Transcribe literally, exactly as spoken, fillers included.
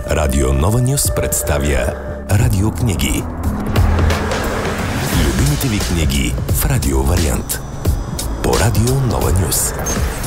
Радио Нова Нюс представя радиокниги. Любимите ви книги в радио вариант. По Радио Нова Нюс.